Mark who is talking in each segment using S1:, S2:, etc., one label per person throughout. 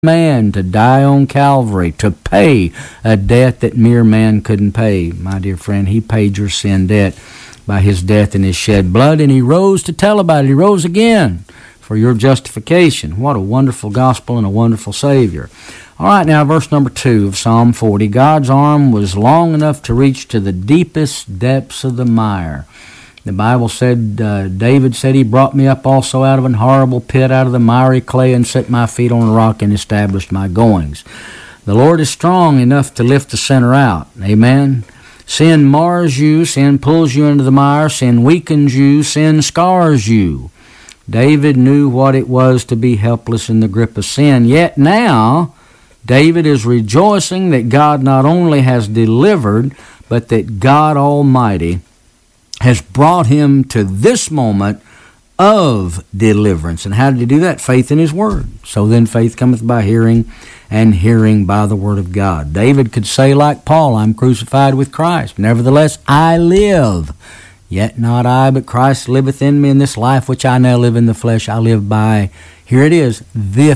S1: man to die on Calvary to pay a debt that mere man couldn't pay. My dear friend, he paid your sin debt by his death and his shed blood, and he rose to tell about it. He rose again for your justification. What a wonderful gospel and a wonderful Savior. All right, now verse number 2 of Psalm 40. God's arm was long enough to reach to the deepest depths of the mire. The Bible said, David said, he brought me up also out of an horrible pit, out of the miry clay, and set my feet on a rock and established my goings. The Lord is strong enough to lift the sinner out. Amen. Sin mars you, sin pulls you into the mire, sin weakens you, sin scars you. David knew what it was to be helpless in the grip of sin. Yet now, David is rejoicing that God not only has delivered, but that God Almighty has brought him to this moment of deliverance. And how did he do that? Faith in his word. So then faith cometh by hearing, and hearing by the word of God. David could say like Paul, I'm crucified with Christ. Nevertheless, I live. Yet not I, but Christ liveth in me. In this life which I now live in the flesh, I live by, here it is, the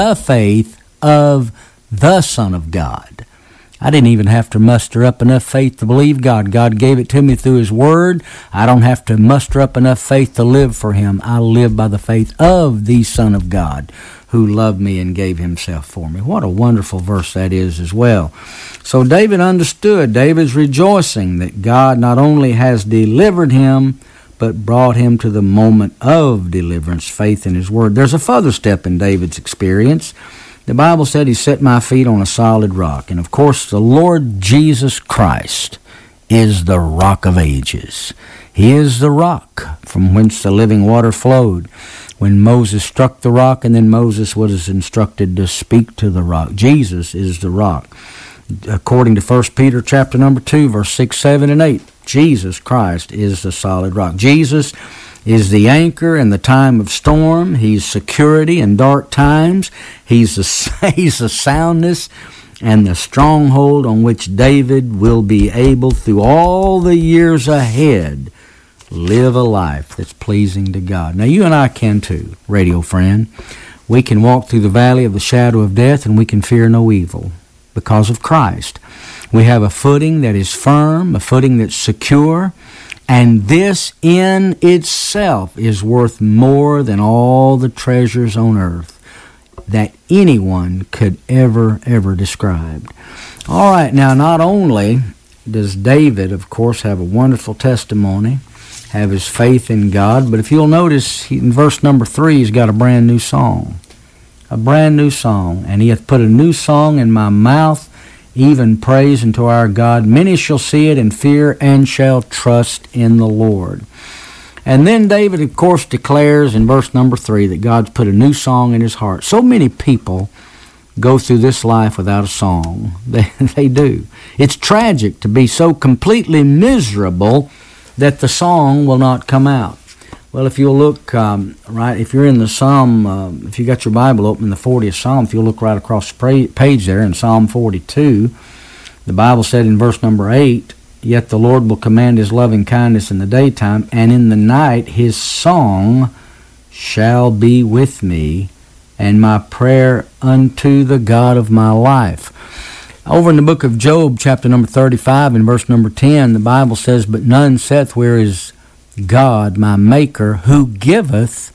S1: faith of the Son of God. I didn't even have to muster up enough faith to believe God. God gave it to me through his word. I don't have to muster up enough faith to live for him. I live by the faith of the Son of God who loved me and gave himself for me. What a wonderful verse that is as well. So David understood. David's rejoicing that God not only has delivered him, but brought him to the moment of deliverance, faith in his word. There's a further step in David's experience. The Bible said he set my feet on a solid rock. And of course, the Lord Jesus Christ is the rock of ages. He is the rock from whence the living water flowed. When Moses struck the rock, and then Moses was instructed to speak to the rock. Jesus is the rock. According to 1 Peter chapter number 2, verse 6, 7, and 8, Jesus Christ is the solid rock. Jesus is the anchor in the time of storm. He's security in dark times. He's the soundness and the stronghold on which David will be able, through all the years ahead, live a life that's pleasing to God. Now, you and I can too, radio friend. We can walk through the valley of the shadow of death, and we can fear no evil because of Christ. We have a footing that is firm, a footing that's secure, and this in itself is worth more than all the treasures on earth that anyone could ever describe. All right, now not only does David, of course, have a wonderful testimony, have his faith in God, but if you'll notice, in verse number 3, he's got a brand new song. A brand new song. And he hath put a new song in my mouth, even praise unto our God. Many shall see it and fear and shall trust in the Lord. And then David, of course, declares in verse number 3 that God's put a new song in his heart. So many people go through this life without a song. They do. It's tragic to be so completely miserable that the song will not come out. Well, if you'll look, right, if you're in the Psalm, if you got your Bible open in the 40th Psalm, if you'll look right across the page there in Psalm 42, the Bible said in verse number 8, Yet the Lord will command his loving kindness in the daytime, and in the night his song shall be with me, and my prayer unto the God of my life. Over in the book of Job, chapter number 35, and verse number 10, the Bible says, But none saith, Where is God, my Maker, who giveth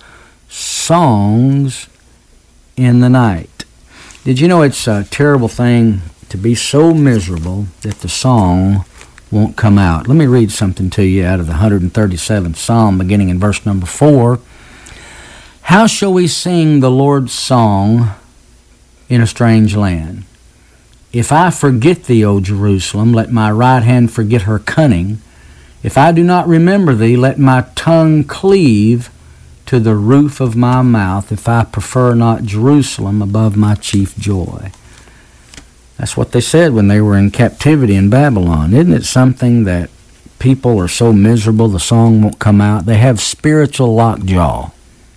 S1: songs in the night? Did you know it's a terrible thing to be so miserable that the song won't come out? Let me read something to you out of the 137th Psalm, beginning in verse number 4. How shall we sing the Lord's song in a strange land? If I forget thee, O Jerusalem, let my right hand forget her cunning. If I do not remember thee, let my tongue cleave to the roof of my mouth, if I prefer not Jerusalem above my chief joy. That's what they said when they were in captivity in Babylon. Isn't it something that people are so miserable the song won't come out? They have spiritual lockjaw.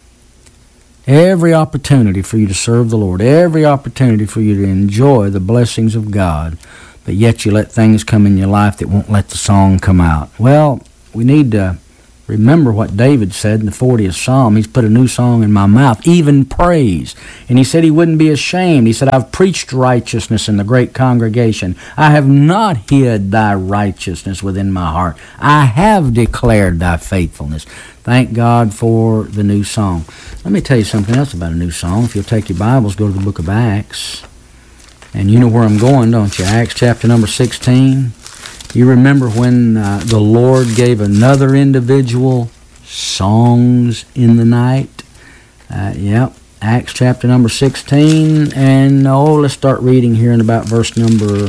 S1: Every opportunity for you to serve the Lord, every opportunity for you to enjoy the blessings of God, but yet you let things come in your life that won't let the song come out. Well, we need to Remember what David said in the 40th Psalm. He's put a new song in my mouth, even praise. And he said he wouldn't be ashamed. He said, I've preached righteousness in the great congregation. I have not hid thy righteousness within my heart. I have declared thy faithfulness. Thank God for the new song. Let me tell you something else about a new song. If you'll take your Bibles, go to the book of Acts. And you know where I'm going, don't you? Acts chapter number 16. You remember when the Lord gave another individual songs in the night? Yep. Acts chapter number 16. And let's start reading here in about verse number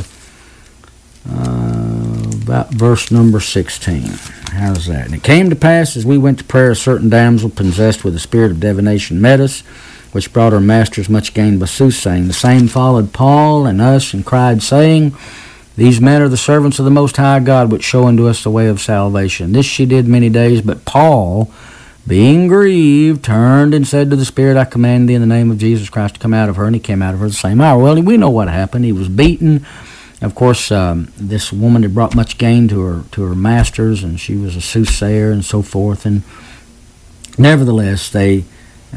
S1: 16. How's that? And it came to pass as we went to prayer, a certain damsel possessed with a spirit of divination met us, which brought our masters much gain by soothsaying. The same followed Paul and us, and cried, saying, These men are the servants of the Most High God, which show unto us the way of salvation. This she did many days, but Paul, being grieved, turned and said to the Spirit, I command thee in the name of Jesus Christ to come out of her. And he came out of her the same hour. Well, we know what happened. He was beaten. Of course, this woman had brought much gain to her masters, and she was a soothsayer and so forth. And nevertheless, the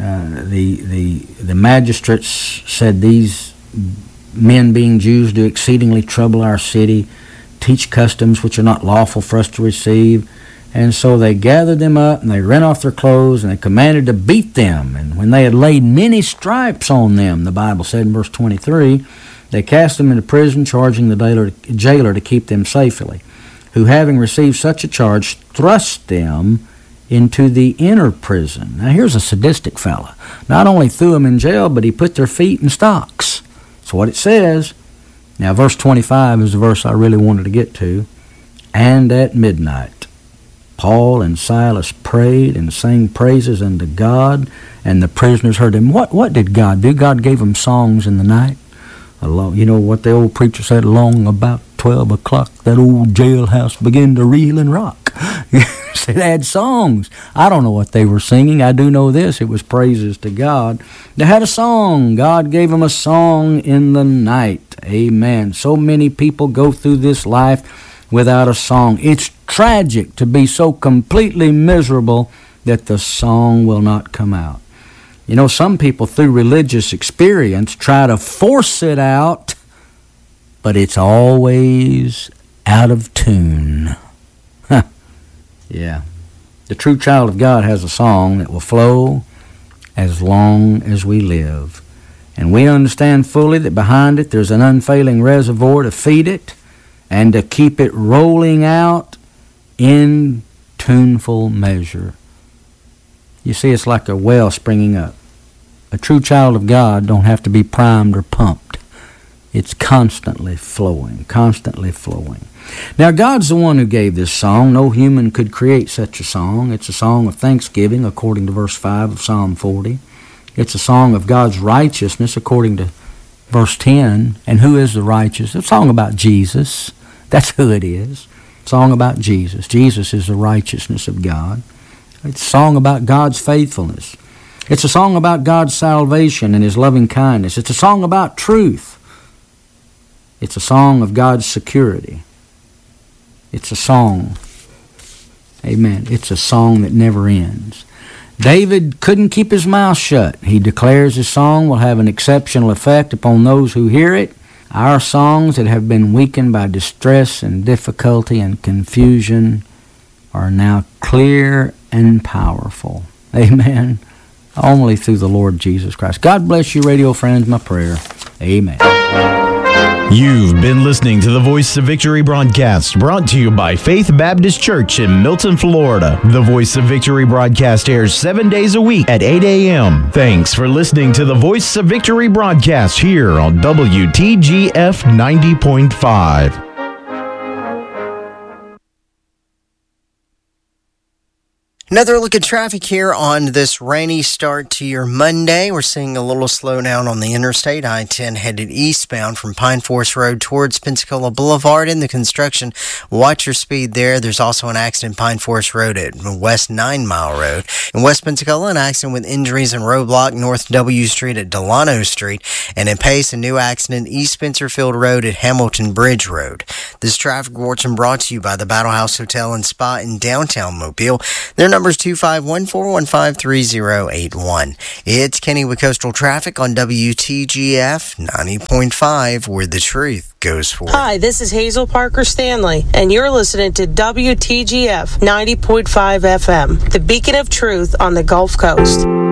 S1: magistrates said, These men, being Jews, do exceedingly trouble our city, teach customs which are not lawful for us to receive. And so they gathered them up, and they rent off their clothes, and they commanded to beat them. And when they had laid many stripes on them, the Bible said in verse 23, they cast them into prison, charging the jailer to keep them safely, who, having received such a charge, thrust them into the inner prison. Now here's a sadistic fella. Not only threw them in jail, but he put their feet in stocks. That's what it says. Now verse 25 is the verse I really wanted to get to. And at midnight, Paul and Silas prayed and sang praises unto God, and the prisoners heard him. What did God do? God gave them songs in the night. You know what the old preacher said, along about 12 o'clock, that old jailhouse began to reel and rock. They had songs. I don't know what they were singing. I do know this. It was praises to God. They had a song. God gave them a song in the night. Amen. So many people go through this life without a song. It's tragic to be so completely miserable that the song will not come out. You know, some people through religious experience try to force it out, but it's always out of tune. Yeah. The true child of God has a song that will flow as long as we live. And we understand fully that behind it there's an unfailing reservoir to feed it and to keep it rolling out in tuneful measure. You see, it's like a well springing up. A true child of God don't have to be primed or pumped. It's constantly flowing, constantly flowing. Now, God's the one who gave this song. No human could create such a song. It's a song of thanksgiving, according to verse 5 of Psalm 40. It's a song of God's righteousness, according to verse 10. And who is the righteous? It's a song about Jesus. That's who it is. A song about Jesus. Jesus is the righteousness of God. It's a song about God's faithfulness. It's a song about God's salvation and His loving kindness. It's a song about truth. It's a song of God's security. It's a song. Amen. It's a song that never ends. David couldn't keep his mouth shut. He declares his song will have an exceptional effect upon those who hear it. Our songs that have been weakened by distress and difficulty and confusion are now clear and powerful. Amen. Only through the Lord Jesus Christ. God bless you, radio friends. My prayer. Amen.
S2: You've been listening to the Voice of Victory broadcast, brought to you by Faith Baptist Church in Milton, Florida. The Voice of Victory broadcast airs 7 days a week at 8 a.m. Thanks for listening to the Voice of Victory broadcast here on WTGF 90.5.
S3: Another look at traffic here on this rainy start to your Monday. We're seeing a little slowdown on the interstate, I-10 headed eastbound from Pine Forest Road towards Pensacola Boulevard. In the construction, watch your speed there. There's also an accident Pine Forest Road at West 9 Mile Road. In West Pensacola, an accident with injuries and roadblock North W Street at Delano Street. And in Pace, a new accident East Spencerfield Road at Hamilton Bridge Road. This traffic report brought to you by the Battle House Hotel and Spa in downtown Mobile. Their number is 251-415-3081. It's Kenny with Coastal Traffic on WTGF 90.5, where the truth goes forth.
S4: Hi, this is Hazel Parker Stanley, and you're listening to WTGF 90.5 FM, the beacon of truth on the Gulf Coast.